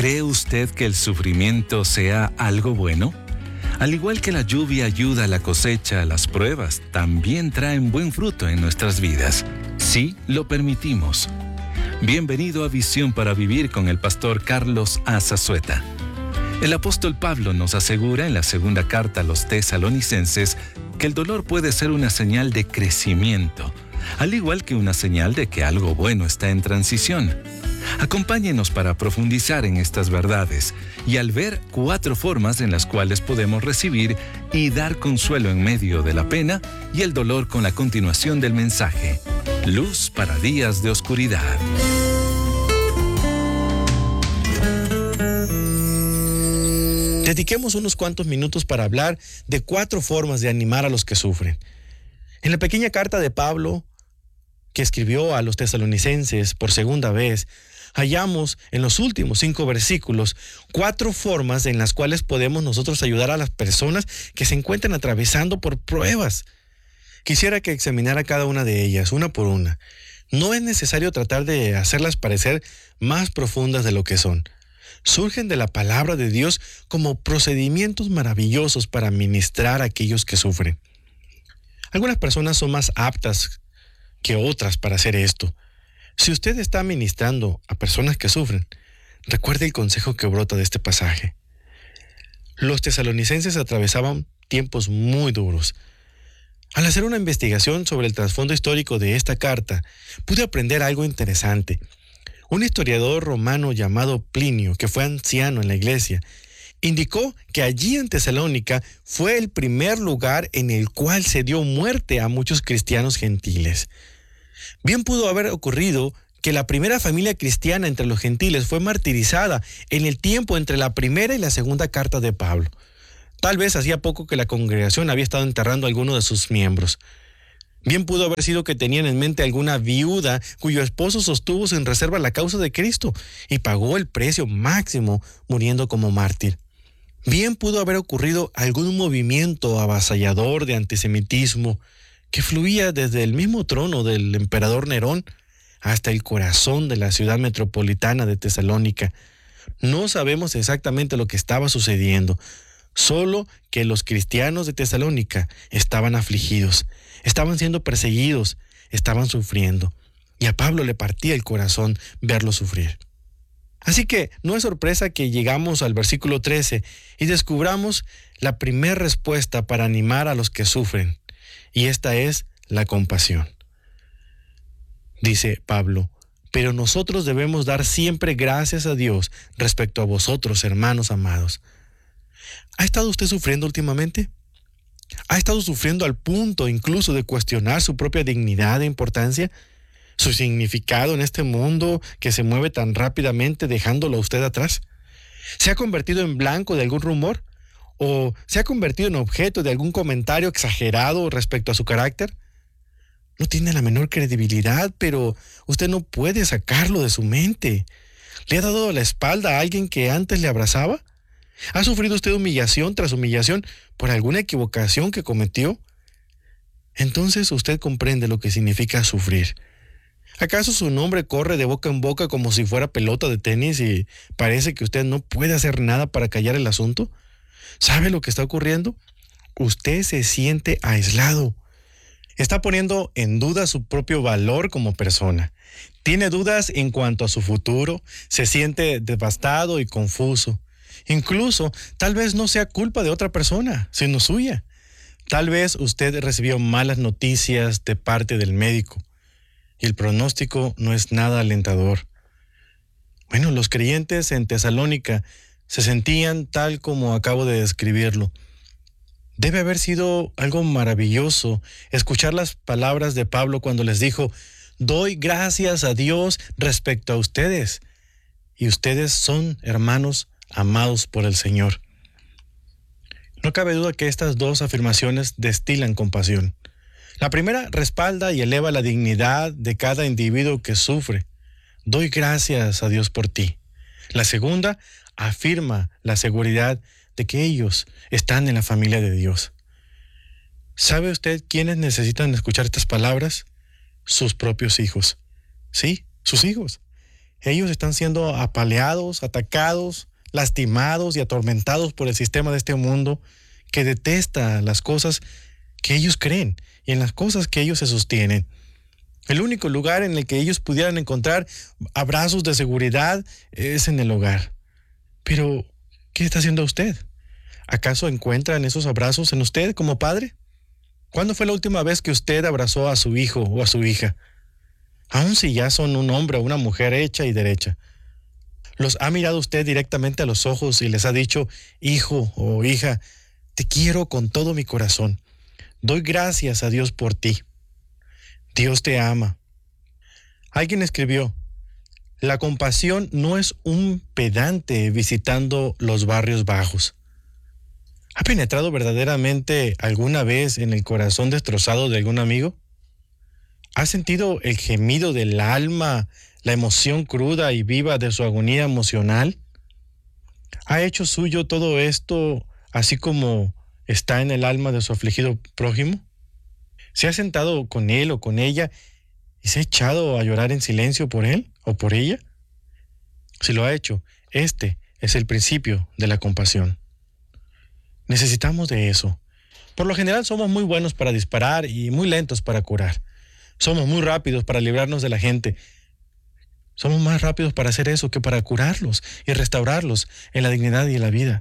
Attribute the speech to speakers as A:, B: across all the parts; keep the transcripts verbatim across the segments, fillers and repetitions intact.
A: ¿Cree usted que el sufrimiento sea algo bueno? Al igual que la lluvia ayuda a la cosecha, las pruebas también traen buen fruto en nuestras vidas, si lo permitimos. Bienvenido a Visión para Vivir con el pastor Carlos Azazueta. El apóstol Pablo nos asegura en la segunda carta a los tesalonicenses que el dolor puede ser una señal de crecimiento, al igual que una señal de que algo bueno está en transición. Acompáñenos para profundizar en estas verdades y al ver cuatro formas en las cuales podemos recibir y dar consuelo en medio de la pena y el dolor con la continuación del mensaje. Luz para días de oscuridad.
B: Dediquemos unos cuantos minutos para hablar de cuatro formas de animar a los que sufren. En la pequeña carta de Pablo, que escribió a los tesalonicenses por segunda vez, hallamos en los últimos cinco versículos cuatro formas en las cuales podemos nosotros ayudar a las personas que se encuentran atravesando por pruebas. Quisiera que examinara cada una de ellas, una por una. No es necesario tratar de hacerlas parecer más profundas de lo que son. Surgen de la palabra de Dios como procedimientos maravillosos para ministrar a aquellos que sufren. Algunas personas son más aptas que otras para hacer esto. Si usted está ministrando a personas que sufren, recuerde el consejo que brota de este pasaje. Los tesalonicenses atravesaban tiempos muy duros. Al hacer una investigación sobre el trasfondo histórico de esta carta, pude aprender algo interesante. Un historiador romano llamado Plinio, que fue anciano en la iglesia, indicó que allí en Tesalónica fue el primer lugar en el cual se dio muerte a muchos cristianos gentiles. Bien pudo haber ocurrido que la primera familia cristiana entre los gentiles fue martirizada en el tiempo entre la primera y la segunda carta de Pablo. Tal vez hacía poco que la congregación había estado enterrando a alguno de sus miembros. Bien pudo haber sido que tenían en mente alguna viuda cuyo esposo sostuvo sin reserva la causa de Cristo y pagó el precio máximo muriendo como mártir. Bien pudo haber ocurrido algún movimiento avasallador de antisemitismo que fluía desde el mismo trono del emperador Nerón hasta el corazón de la ciudad metropolitana de Tesalónica. No sabemos exactamente lo que estaba sucediendo, solo que los cristianos de Tesalónica estaban afligidos, estaban siendo perseguidos, estaban sufriendo, y a Pablo le partía el corazón verlos sufrir. Así que no es sorpresa que llegamos al versículo trece y descubramos la primera respuesta para animar a los que sufren. Y esta es la compasión. Dice Pablo, pero nosotros debemos dar siempre gracias a Dios respecto a vosotros, hermanos amados. ¿Ha estado usted sufriendo últimamente? ¿Ha estado sufriendo al punto incluso de cuestionar su propia dignidad e importancia? ¿Su significado en este mundo que se mueve tan rápidamente dejándolo a usted atrás? ¿Se ha convertido en blanco de algún rumor? ¿O se ha convertido en objeto de algún comentario exagerado respecto a su carácter? No tiene la menor credibilidad, pero usted no puede sacarlo de su mente. ¿Le ha dado la espalda a alguien que antes le abrazaba? ¿Ha sufrido usted humillación tras humillación por alguna equivocación que cometió? Entonces usted comprende lo que significa sufrir. ¿Acaso su nombre corre de boca en boca como si fuera pelota de tenis y parece que usted no puede hacer nada para callar el asunto? ¿Sabe lo que está ocurriendo? Usted se siente aislado. Está poniendo en duda su propio valor como persona. Tiene dudas en cuanto a su futuro. Se siente devastado y confuso. Incluso, tal vez no sea culpa de otra persona, sino suya. Tal vez usted recibió malas noticias de parte del médico y el pronóstico no es nada alentador. Bueno, los creyentes en Tesalónica se sentían tal como acabo de describirlo. Debe haber sido algo maravilloso escuchar las palabras de Pablo cuando les dijo, doy gracias a Dios respecto a ustedes, y ustedes son hermanos amados por el Señor. No cabe duda que estas dos afirmaciones destilan compasión. La primera respalda y eleva la dignidad de cada individuo que sufre. Doy gracias a Dios por ti. La segunda afirma la seguridad de que ellos están en la familia de Dios. ¿Sabe usted quiénes necesitan escuchar estas palabras? Sus propios hijos. Sí, sus hijos. Ellos están siendo apaleados, atacados, lastimados y atormentados por el sistema de este mundo que detesta las cosas que ellos creen y en las cosas que ellos se sostienen. El único lugar en el que ellos pudieran encontrar abrazos de seguridad es en el hogar. Pero, ¿qué está haciendo usted? ¿Acaso encuentran esos abrazos en usted como padre? ¿Cuándo fue la última vez que usted abrazó a su hijo o a su hija? Aun si ya son un hombre o una mujer hecha y derecha. ¿Los ha mirado usted directamente a los ojos y les ha dicho, hijo o hija, te quiero con todo mi corazón? Doy gracias a Dios por ti. Dios te ama. Alguien escribió, la compasión no es un pedante visitando los barrios bajos. ¿Ha penetrado verdaderamente alguna vez en el corazón destrozado de algún amigo? ¿Ha sentido el gemido del alma, la emoción cruda y viva de su agonía emocional? ¿Ha hecho suyo todo esto así como está en el alma de su afligido prójimo? ¿Se ha sentado con él o con ella y se ha echado a llorar en silencio por él o por ella? Si lo ha hecho, este es el principio de la compasión. Necesitamos de eso. Por lo general somos muy buenos para disparar y muy lentos para curar. Somos muy rápidos para librarnos de la gente. Somos más rápidos para hacer eso que para curarlos y restaurarlos en la dignidad y en la vida.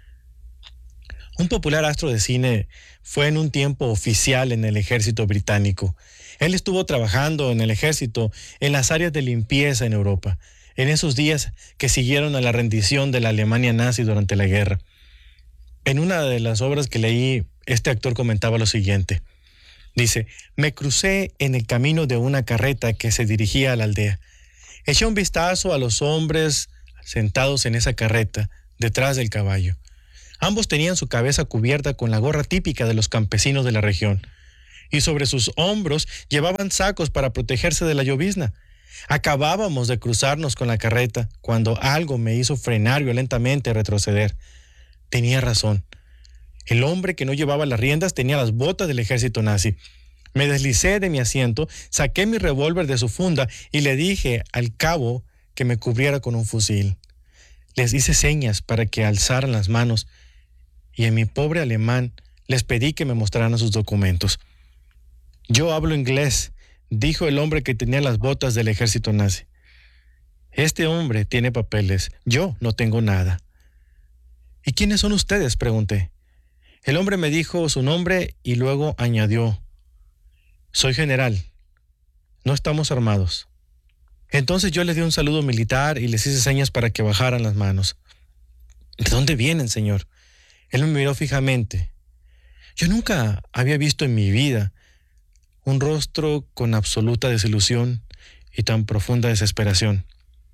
B: Un popular astro de cine fue en un tiempo oficial en el ejército británico. Él estuvo trabajando en el ejército en las áreas de limpieza en Europa, en esos días que siguieron a la rendición de la Alemania nazi durante la guerra. En una de las obras que leí, este actor comentaba lo siguiente. Dice, me crucé en el camino de una carreta que se dirigía a la aldea. Eché un vistazo a los hombres sentados en esa carreta, detrás del caballo. Ambos tenían su cabeza cubierta con la gorra típica de los campesinos de la región, y sobre sus hombros llevaban sacos para protegerse de la llovizna. Acabábamos de cruzarnos con la carreta cuando algo me hizo frenar violentamente y retroceder. Tenía razón. El hombre que no llevaba las riendas tenía las botas del ejército nazi. Me deslicé de mi asiento, saqué mi revólver de su funda y le dije al cabo que me cubriera con un fusil. Les hice señas para que alzaran las manos y en mi pobre alemán les pedí que me mostraran sus documentos. Yo hablo inglés, dijo el hombre que tenía las botas del ejército nazi. Este hombre tiene papeles, yo no tengo nada. ¿Y quiénes son ustedes?, pregunté. El hombre me dijo su nombre y luego añadió, soy general, no estamos armados. Entonces yo les di un saludo militar y les hice señas para que bajaran las manos. ¿De dónde vienen, señor? Él me miró fijamente. Yo nunca había visto en mi vida un rostro con absoluta desilusión y tan profunda desesperación.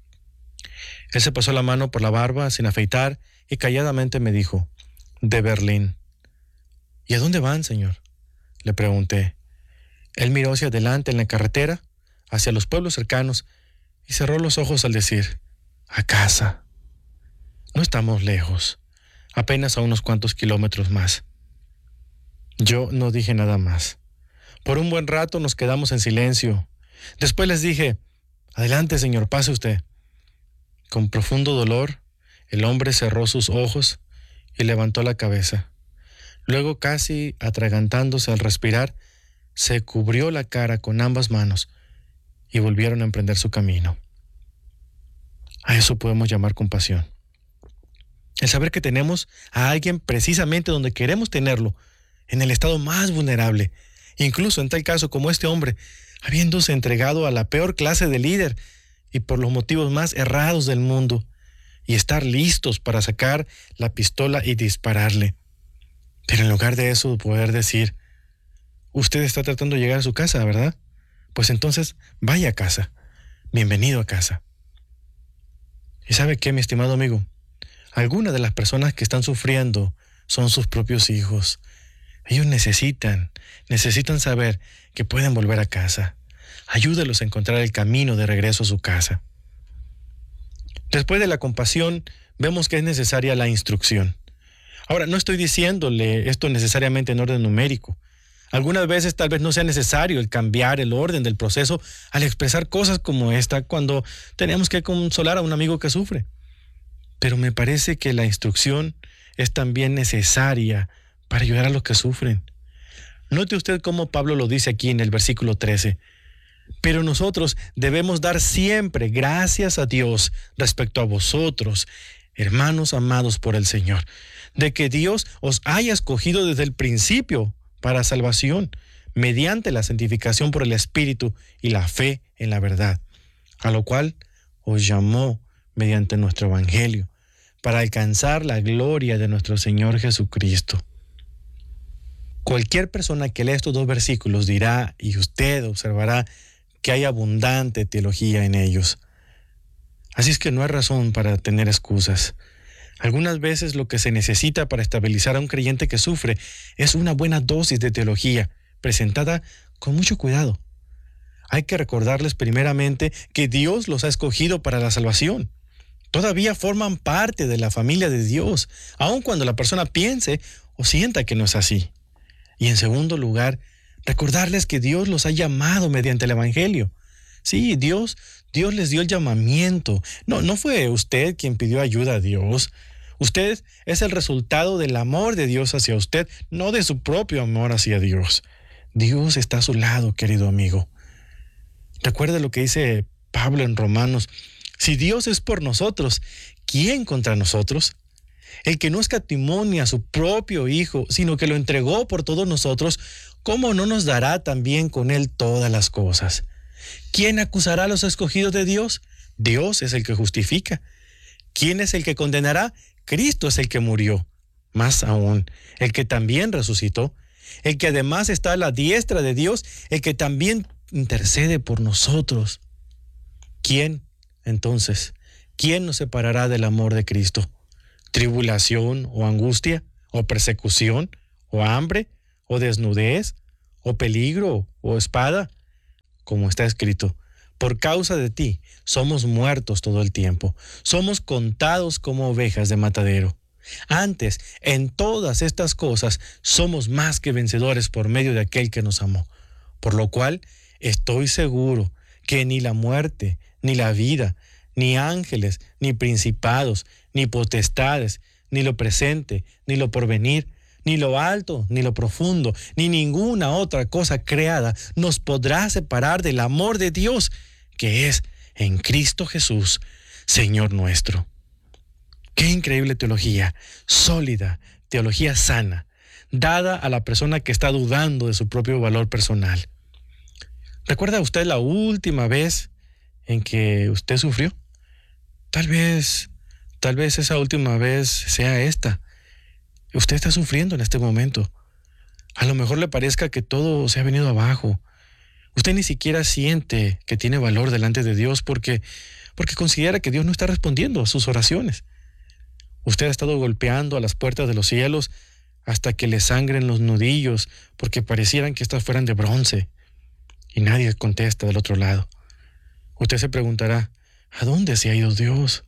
B: Él se pasó la mano por la barba sin afeitar y calladamente me dijo, de Berlín. ¿Y a dónde van, señor?, le pregunté. Él miró hacia adelante en la carretera, hacia los pueblos cercanos, y cerró los ojos al decir, a casa. No estamos lejos, apenas a unos cuantos kilómetros más. Yo no dije nada más. Por un buen rato nos quedamos en silencio. Después les dije, adelante, señor, pase usted. Con profundo dolor, el hombre cerró sus ojos y levantó la cabeza. Luego, casi atragantándose al respirar, se cubrió la cara con ambas manos y volvieron a emprender su camino. A eso podemos llamar compasión. El saber que tenemos a alguien precisamente donde queremos tenerlo, en el estado más vulnerable, incluso en tal caso como este hombre, habiéndose entregado a la peor clase de líder y por los motivos más errados del mundo, y estar listos para sacar la pistola y dispararle. Pero en lugar de eso, poder decir, usted está tratando de llegar a su casa, ¿verdad? Pues entonces, vaya a casa. Bienvenido a casa. ¿Y sabe qué, mi estimado amigo? Algunas de las personas que están sufriendo son sus propios hijos. Ellos necesitan, necesitan saber que pueden volver a casa. Ayúdelos a encontrar el camino de regreso a su casa. Después de la compasión, vemos que es necesaria la instrucción. Ahora, no estoy diciéndole esto necesariamente en orden numérico. Algunas veces tal vez no sea necesario el cambiar el orden del proceso al expresar cosas como esta cuando tenemos que consolar a un amigo que sufre. Pero me parece que la instrucción es también necesaria para ayudar a los que sufren. Note usted cómo Pablo lo dice aquí en el versículo trece. Pero nosotros debemos dar siempre gracias a Dios respecto a vosotros, hermanos amados por el Señor, de que Dios os haya escogido desde el principio para salvación, mediante la santificación por el Espíritu y la fe en la verdad, a lo cual os llamó mediante nuestro Evangelio, para alcanzar la gloria de nuestro Señor Jesucristo. Cualquier persona que lea estos dos versículos dirá, y usted observará, que hay abundante teología en ellos. Así es que no hay razón para tener excusas. Algunas veces lo que se necesita para estabilizar a un creyente que sufre es una buena dosis de teología, presentada con mucho cuidado. Hay que recordarles primeramente que Dios los ha escogido para la salvación. Todavía forman parte de la familia de Dios, aun cuando la persona piense o sienta que no es así. Y en segundo lugar, recordarles que Dios los ha llamado mediante el Evangelio. Sí, Dios, Dios les dio el llamamiento. No, no fue usted quien pidió ayuda a Dios. Usted es el resultado del amor de Dios hacia usted, no de su propio amor hacia Dios. Dios está a su lado, querido amigo. Recuerde lo que dice Pablo en Romanos. Si Dios es por nosotros, ¿quién contra nosotros? El que no escatimó ni a su propio Hijo, sino que lo entregó por todos nosotros, ¿cómo no nos dará también con Él todas las cosas? ¿Quién acusará a los escogidos de Dios? Dios es el que justifica. ¿Quién es el que condenará? Cristo es el que murió. Más aún, el que también resucitó, el que además está a la diestra de Dios, el que también intercede por nosotros. ¿Quién, entonces, quién nos separará del amor de Cristo? ¿Tribulación o angustia, o persecución, o hambre, o desnudez, o peligro, o espada? Como está escrito, por causa de ti somos muertos todo el tiempo, somos contados como ovejas de matadero. Antes, en todas estas cosas, somos más que vencedores por medio de aquel que nos amó. Por lo cual, estoy seguro que ni la muerte, ni la vida, ni ángeles, ni principados, ni potestades, ni lo presente, ni lo porvenir, ni lo alto, ni lo profundo, ni ninguna otra cosa creada nos podrá separar del amor de Dios, que es en Cristo Jesús, Señor nuestro. Qué increíble teología, sólida, teología sana, dada a la persona que está dudando de su propio valor personal. ¿Recuerda usted la última vez en que usted sufrió? Tal vez, tal vez esa última vez sea esta. Usted está sufriendo en este momento. A lo mejor le parezca que todo se ha venido abajo. Usted ni siquiera siente que tiene valor delante de Dios porque, porque considera que Dios no está respondiendo a sus oraciones. Usted ha estado golpeando a las puertas de los cielos hasta que le sangren los nudillos porque parecieran que estas fueran de bronce. Y nadie contesta del otro lado. Usted se preguntará, ¿a dónde se ha ido Dios?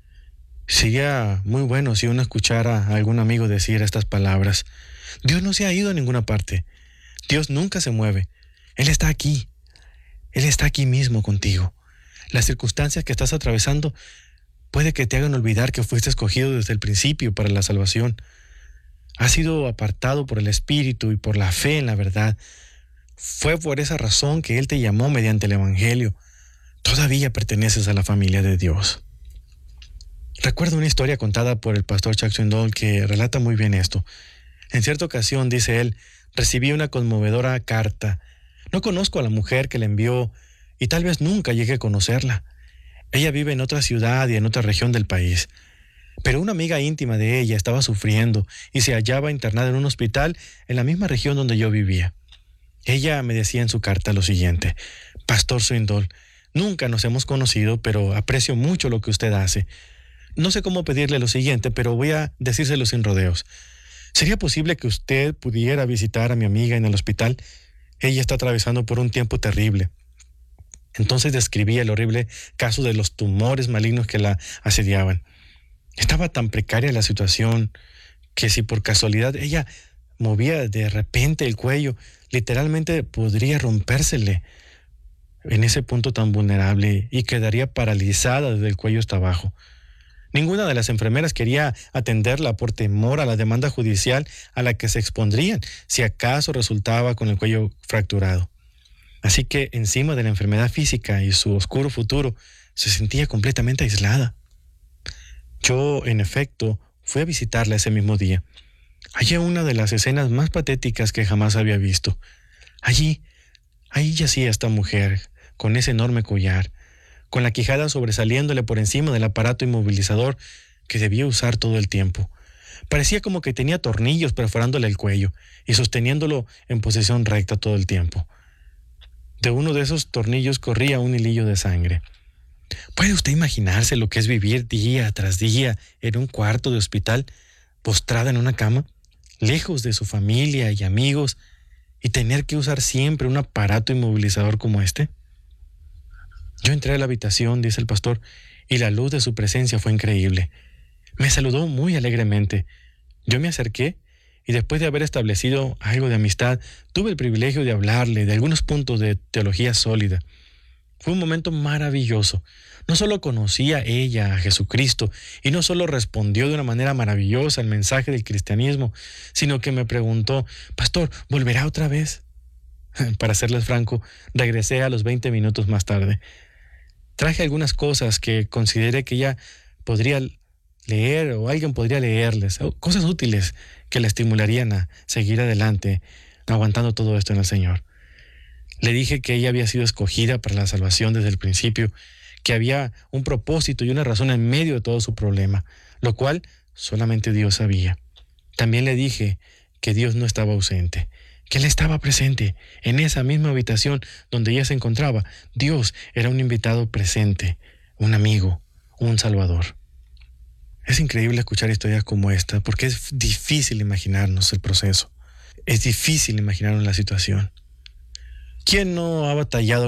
B: Sería muy bueno si uno escuchara a algún amigo decir estas palabras. Dios no se ha ido a ninguna parte. Dios nunca se mueve. Él está aquí. Él está aquí mismo contigo. Las circunstancias que estás atravesando puede que te hagan olvidar que fuiste escogido desde el principio para la salvación. Has sido apartado por el Espíritu y por la fe en la verdad. Fue por esa razón que Él te llamó mediante el Evangelio. Todavía perteneces a la familia de Dios. Recuerdo una historia contada por el pastor Chuck Swindoll que relata muy bien esto. En cierta ocasión, dice él, recibí una conmovedora carta. No conozco a la mujer que la envió y tal vez nunca llegue a conocerla. Ella vive en otra ciudad y en otra región del país. Pero una amiga íntima de ella estaba sufriendo y se hallaba internada en un hospital en la misma región donde yo vivía. Ella me decía en su carta lo siguiente: Pastor Swindoll, nunca nos hemos conocido, pero aprecio mucho lo que usted hace. No sé cómo pedirle lo siguiente, pero voy a decírselo sin rodeos. ¿Sería posible que usted pudiera visitar a mi amiga en el hospital? Ella está atravesando por un tiempo terrible. Entonces describía el horrible caso de los tumores malignos que la asediaban. Estaba tan precaria la situación que si por casualidad ella movía de repente el cuello, literalmente podría rompérsele en ese punto tan vulnerable y quedaría paralizada desde el cuello hasta abajo. Ninguna de las enfermeras quería atenderla por temor a la demanda judicial a la que se expondrían si acaso resultaba con el cuello fracturado. Así que encima de la enfermedad física y su oscuro futuro, se sentía completamente aislada. Yo, en efecto, fui a visitarla ese mismo día. Hallé una de las escenas más patéticas que jamás había visto. Allí, ahí yacía esta mujer, con ese enorme collar, con la quijada sobresaliéndole por encima del aparato inmovilizador que debía usar todo el tiempo. Parecía como que tenía tornillos perforándole el cuello y sosteniéndolo en posición recta todo el tiempo. De uno de esos tornillos corría un hilillo de sangre. ¿Puede usted imaginarse lo que es vivir día tras día en un cuarto de hospital, postrada en una cama, lejos de su familia y amigos, y tener que usar siempre un aparato inmovilizador como este? Yo entré a la habitación, dice el pastor, y la luz de su presencia fue increíble. Me saludó muy alegremente. Yo me acerqué y después de haber establecido algo de amistad, tuve el privilegio de hablarle de algunos puntos de teología sólida. Fue un momento maravilloso. No solo conocía ella a Jesucristo y no solo respondió de una manera maravillosa al mensaje del cristianismo, sino que me preguntó, pastor, ¿volverá otra vez? Para serles franco, regresé a los veinte minutos más tarde. Traje algunas cosas que consideré que ella podría leer o alguien podría leerles, cosas útiles que la estimularían a seguir adelante, aguantando todo esto en el Señor. Le dije que ella había sido escogida para la salvación desde el principio, que había un propósito y una razón en medio de todo su problema, lo cual solamente Dios sabía. También le dije que Dios no estaba ausente, que Él estaba presente en esa misma habitación donde ella se encontraba. Dios era un invitado presente, un amigo, un salvador. Es increíble escuchar historias como esta, porque es difícil imaginarnos el proceso. Es difícil imaginarnos la situación. ¿Quién no ha batallado